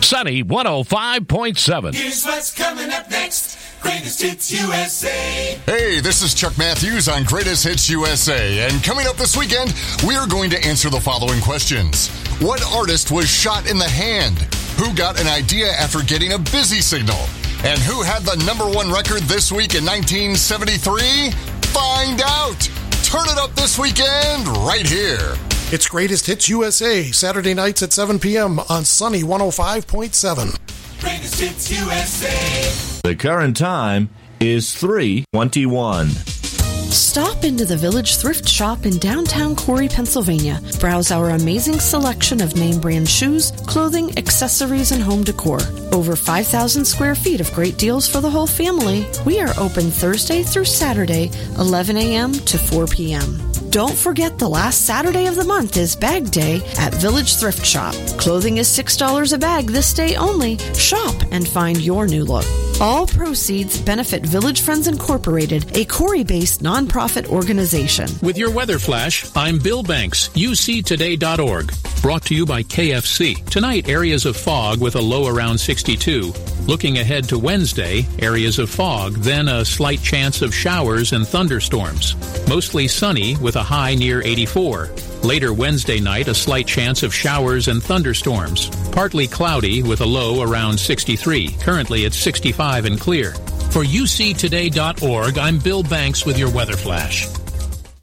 Sunny 105.7. Here's what's coming up next. Greatest Hits USA. Hey, this is Chuck Matthews on Greatest Hits USA. And coming up this weekend, we are going to answer the following questions. What artist was shot in the hand? Who got an idea after getting a busy signal? And who had the #1 record this week in 1973? Find out. Turn it up this weekend right here. It's Greatest Hits USA, Saturday nights at 7 p.m. on Sunny 105.7. Greatest Hits USA. The current time is 3:21. Stop into the Village Thrift Shop in downtown Corey, Pennsylvania. Browse our amazing selection of name brand shoes, clothing, accessories, and home decor. Over 5,000 square feet of great deals for the whole family. We are open Thursday through Saturday, 11 a.m. to 4 p.m. Don't forget the last Saturday of the month is Bag Day at Village Thrift Shop. Clothing is $6 a bag this day only. Shop and find your new look. All proceeds benefit Village Friends Incorporated, a Corey-based nonprofit organization. With your weather flash, I'm Bill Banks, uctoday.org. Brought to you by KFC. Tonight, areas of fog with a low around 62. Looking ahead to Wednesday, areas of fog, then a slight chance of showers and thunderstorms. Mostly sunny with a high near 84. Later Wednesday night, a slight chance of showers and thunderstorms. Partly cloudy with a low around 63. Currently it's 65 and clear. For uctoday.org, I'm Bill Banks with your weather flash.